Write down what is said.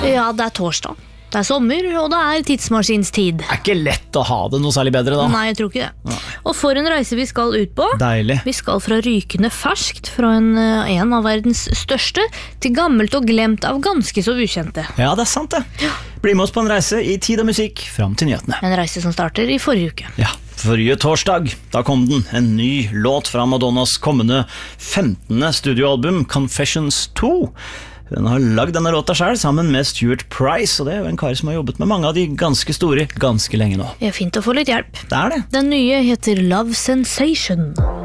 Ja, det er torsdag. Det er sommer, og det er tidsmaskinstid. Det er ikke lett å ha det noe særlig bedre da. Nei, jeg tror ikke det. Og for en reise vi skal ut på. Deilig. Vi skal fra rykende ferskt, fra en av verdens største, til gammelt og glemt av ganske så ukjente. Ja, det er sant det. Bli med oss på en reise i tid og musikk fram til nyhetene. En reise som starter i forrige uke. Ja, forrige torsdag, da kom den. En ny låt fra Madonnas kommende 15. studioalbum, Confessions 2. Hun har lagd denne låta selv sammen med Stuart Price, og det er jo en kar som har jobbet med mange av de ganske store ganske lenge nå. Det er fint å få litt hjelp. Det er det. Den nye heter Love Sensation.